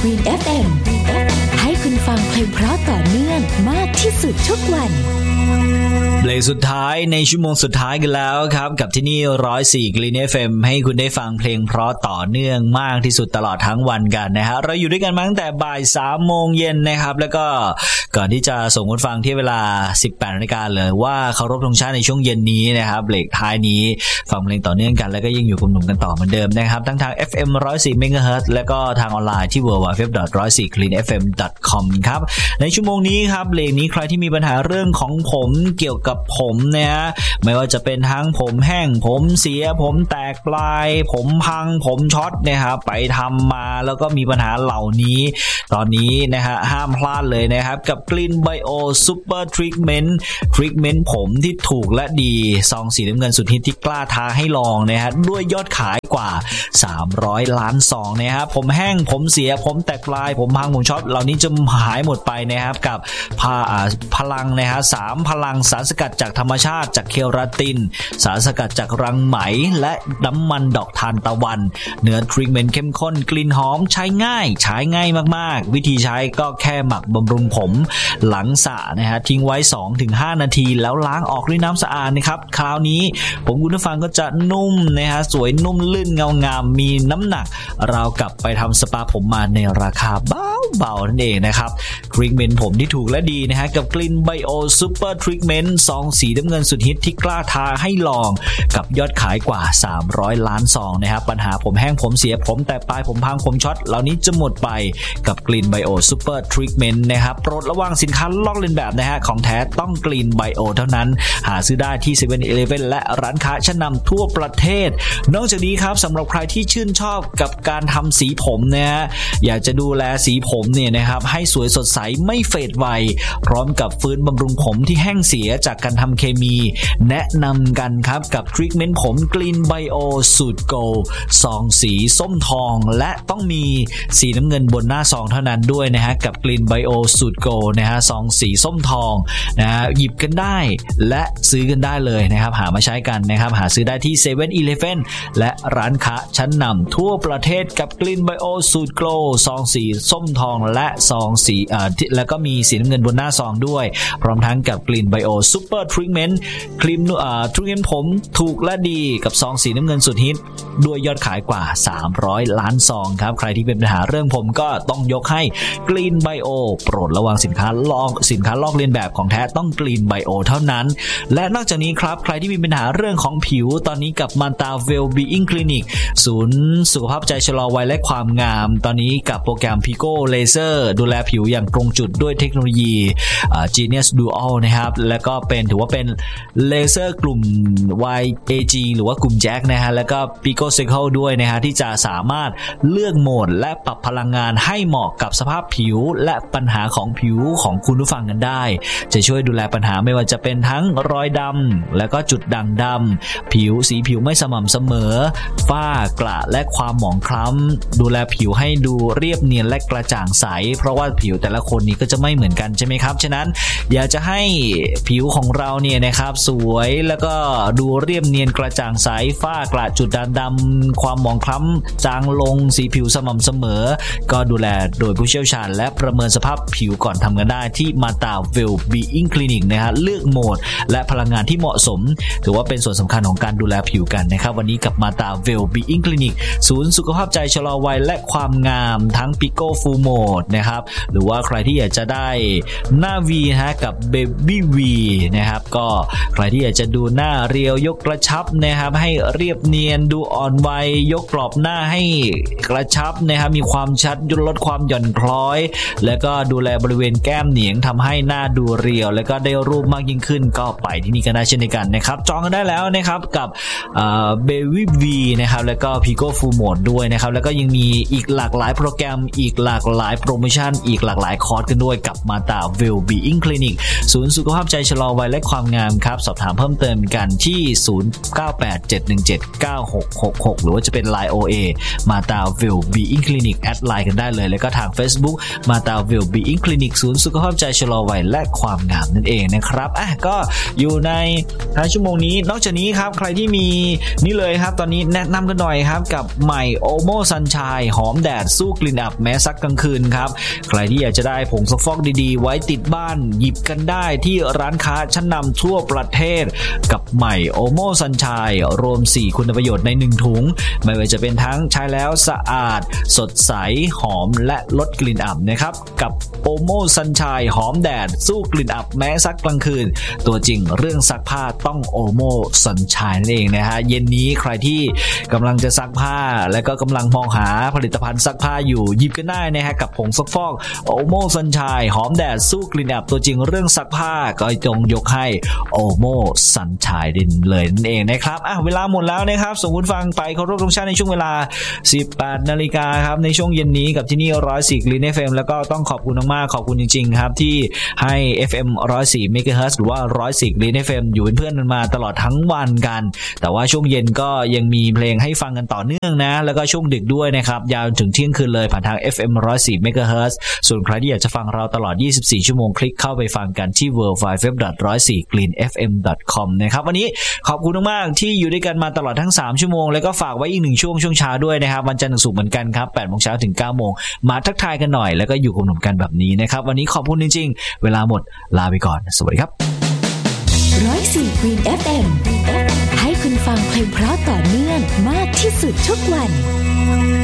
Green FM ให้คุณฟังเพลงเพราะต่อเนื่องมากที่สุดทุกวันเพลงสุดท้ายในชั่วโมงสุดท้ายกันแล้วครับกับที่นี่104 Green FM ให้คุณได้ฟังเพลงเพราะต่อเนื่องมากที่สุดตลอดทั้งวันกันนะฮะเราอยู่ด้วยกันมาตั้งแต่บ่าย 3 โมงเย็นนะครับแล้วก็ก่อนที่จะส่งคุณฟังที่เวลา 18 นาฬิกาเลยว่าเคารพธงชาติในช่วงเย็นนี้นะครับเบรกท้ายนี้ฟังเพลงต่อเนื่องกันแล้วก็ยังอยู่กับหนุ่มกันต่อเหมือนเดิมนะครับทั้งทาง FM 104 MHz แล้วก็ทางออนไลน์ที่ www.104greenfm.com ครับในชั่วโมงนี้ครับเบรกนี้ใครที่มีปัญหาเรื่องของผมเกี่ยวกับผมเนี่ยไม่ว่าจะเป็นทั้งผมแห้งผมเสียผมแตกปลายผมพังผมช็อตนะครับไปทำมาแล้วก็มีปัญหาเหล่านี้ตอนนี้นะฮะห้ามพลาดเลยนะครับกับ Clean Bio Super Treatment ผมที่ถูกและดีซองสีน้ำเงินสุดฮิตที่กล้าท้าให้ลองนะฮะด้วยยอดขายกว่า300 ล้านซองนะครับผมแห้งผมเสียผมแตกปลายผมพังผมช็อตเหล่านี้จะหายหมดไปนะครับกับพลังนะฮะ3พลังสารสกัดจากธรรมชาติจากเคราตินสารสกัดจากรังไหมและน้ำมันดอกทานตะวันเนื้อทรีทเมนต์เข้มข้นกลิ่นหอมใช้ง่ายมากๆวิธีใช้ก็แค่หมักบำรุงผมหลังสระนะฮะทิ้งไว้ 2-5 นาทีแล้วล้างออกด้วยน้ำสะอาดนะครับคราวนี้ผมคุณผู้ฟังก็จะนุ่มนะฮะสวยนุ่มลื่นเงางามมีน้ำหนักราวกับไปทำสปาผมมาในราคาเบานั่นเองนะครับทรีทเมนต์ผมที่ถูกและดีนะฮะกับ Clean Bio Super Treatment ซองสีน้ำเงินสุดฮิตที่กล้าท้าให้ลองกับยอดขายกว่า300 ล้านซองนะครับปัญหาผมแห้งผมเสียผมแตกปลายผมพังผมช็อตเหล่านี้จะหมดไปกับ Clean Bio Super Treatment นะครับโปรดระวังสินค้าลอกเลียนแบบนะฮะของแท้ต้อง Clean Bio เท่านั้นหาซื้อได้ที่ 7-Eleven และร้านค้าชั้นนำทั่วประเทศนอกจากนี้ครับสำหรับใครที่ชื่นชอบกับการทำสีผมนะฮะอยากจะดูแลสีผมเนี่ยนะครับให้สวยสดใสไม่เฟดไวพร้อมกับฟื้นบำรุงผมที่แห้งเสียจากการทำเคมีแนะนำกันครับกับทรีทเมนต์ผม Clean Bio สูตร Gold ซองสีส้มทองและต้องมีสีน้ำเงินบนหน้าซองเท่านั้นด้วยนะฮะกับ Clean Bio สูตร Gold นะฮะซองสีส้มทองนะฮะหยิบกันได้และซื้อกันได้เลยนะครับหามาใช้กันนะครับหาซื้อได้ที่ 7-Eleven และร้านค้าชั้นนำทั่วประเทศกับ Clean Bio สูตร Gold ซองสีส้มทองและซองสีแล้วก็มีสีน้ำเงินบนหน้าซองด้วยพร้อมทั้งกับ Clean Bio Super Treatment ครีมทรีทเมนต์ผมถูกและดีกับซองสีน้ำเงินสุดฮิตด้วยยอดขายกว่า300 ล้านซองครับใครที่เป็นปัญหาเรื่องผมก็ต้องยกให้ Clean Bio โปรดระวังสินค้าลอกเลียนแบบของแท้ต้อง Clean Bio เท่านั้นและนอกจากนี้ครับใครที่มีปัญหาเรื่องของผิวตอนนี้กับ Manta Wellbeing Clinic ศูนย์สุขภาพใจชะลอวัยและความงามตอนนี้กับโปรแกรม Pico Laser ดูแลผิวอย่างตรงจุดด้วยเทคโนโลยีGenius Dual นะครับแล้วก็ถือว่าเป็นเลเซอร์กลุ่ม YAG หรือว่ากลุ่มแจ็คนะฮะแล้วก็ Pico Cycle ด้วยนะฮะที่จะสามารถเลือกโหมดและปรับพลังงานให้เหมาะกับสภาพผิวและปัญหาของผิวของคุณผู้ฟังกันได้จะช่วยดูแลปัญหาไม่ว่าจะเป็นทั้งรอยดำแล้วก็จุดด่างดำสีผิวไม่สม่ำเสมอฝ้ากระและความหมองคล้ำดูแลผิวให้ดูเรียบเนียนและกระจ่างใสเพราะว่าผิวแต่ละคนนี้ก็จะไม่เหมือนกันใช่ไหมครับฉะนั้นอยากจะให้ผิวของเราเนี่ยนะครับสวยแล้วก็ดูเรียบเนียนกระจ่างใสฝ้ากระจุดด่างดำความหมองคล้ำจางลงสีผิวสม่ำเสมอก็ดูแลโดยผู้เชี่ยวชาญและประเมินสภาพผิวก่อนทำกันได้ที่ Manta Wellbeing Clinic นะฮะเลือกโหมดและพลังงานที่เหมาะสมถือว่าเป็นส่วนสำคัญของการดูแลผิวกันนะครับวันนี้กับ Mata Wellbeing Clinic ศูนย์สุขภาพใจชะลอวัยและความงามทั้ง Pico Full Mode นะครับหรือว่าใครที่อยากจะได้หน้า V นะฮะกับ Baby V นะครับก็ใครที่อยากจะดูหน้าเรียวยกกระชับนะครับให้เรียบเนียนดูอ่อนวัยยกกรอบหน้าให้กระชับนะครับมีความชัดลดความหย่อนคล้อยแล้วก็ดูแลบริเวณแก้มเหนียงทำให้หน้าดูเรียวแล้วก็ได้รูปมากยิ่งขึ้นก็ไปที่นี่กันได้เช่นเดียวกันนะครับจองกันได้แล้วนะครับกับBaby V นะครับแล้วก็ Pico Full Mode ด้วยนะครับแล้วก็ยังมีอีกหลากหลายโปรแกรมอีกหลากหลายโปรโมชั่นอีกหลากหลายคอร์สกันด้วยกับ Mata Wellbeing Clinic ศูนย์สุขภาพใจชะลอวัยและความงามครับสอบถามเพิ่มเติมกันที่0987179666หรือว่าจะเป็น Line OA Mata Wellbeing Clinic แอดไลน์กันได้เลยแล้วก็ทาง Facebook Mata Wellbeing Clinic ศูนย์สุขภาพใจชะลอวัยและความงามนั่นเองนะครับก็อยู่ในท้ายชั่วโมงนี้นอกจากนี้ครับใครที่มีนี่เลยครับตอนนี้แนะนำกันหน่อยครับกับใหม่ Omo Sunshine หอมแดดสู้กลิ่นอับแม้ซักกลางคืคืนครับใครที่อยากจะได้ผงซักฟอกดีๆไว้ติดบ้านหยิบกันได้ที่ร้านค้าชั้นนำทั่วประเทศกับใหม่โอโม่ซันชัยรวม4คุณประโยชน์ใน1ถุงไม่ว่าจะเป็นทั้งใช้แล้วสะอาดสดใสหอมและลดกลิ่นอับนะครับกับโอโม่ซันชัยหอมแดดสู้กลิ่นอับแม้ซักกลางคืนตัวจริงเรื่องซักผ้าต้องโอโม่ซันชัยนั่นเองนะฮะเย็นนี้ใครที่กำลังจะซักผ้าและก็กำลังมองหาผลิตภัณฑ์ซักผ้าอยู่หยิบกันได้นะฮะกับผงซักฟอกโอโม่ซันชัยหอมแดดสู้กลิ่นอับตัวจริงเรื่องซักผ้าก็ต้องยกให้โอโม่ซันชัยดินเลยนั่นเองนะครับเวลาหมดแล้วนะครับส่งคุณฟังไปเคารพธงชาติในช่วงเวลา 18 นาฬิกาครับในช่วงเย็นนี้กับที่นี่104 Green FM แล้วก็ต้องขอบคุณมากๆขอบคุณจริงๆครับที่ให้ FM 104 MHz หรือว่า104 Green FM อยู่เป็นเพื่อนกันมาตลอดทั้งวันกันแต่ว่าช่วงเย็นก็ยังมีเพลงให้ฟังกันต่อเนื่องนะแล้วก็ช่วงดึกด้วยนะครับยาวถึงเที่ยงคืนเลยผ่านทาง FM 104 MHz ส่วนใครที่อยากจะฟังเราตลอด24ชั่วโมงคลิกเข้าไปฟังกันที่ worldwideweb.104greenfm.com นะครับวันนี้ขอบคุณมากๆที่อยู่ด้วยกันมาตลอดทั้ง3ชั่วโมงแล้วก็ฝากไว้อีก1ช่วงเช้าด้วยนะครับวันจันทร์ถึงศุกร์เหมือนกันครับ 8:00 นถึง 9:00 นมาทักทายกันหน่อยแล้วก็อยู่กับผมกันแบบนี้นะครับวันนี้ขอบคุณจริงๆเวลาหมดลาไปก่อนสวัสดีครับ 104 Green FM ให้คุณฟังเพลงเพราะต่อเนื่องมากที่สุดทุกวัน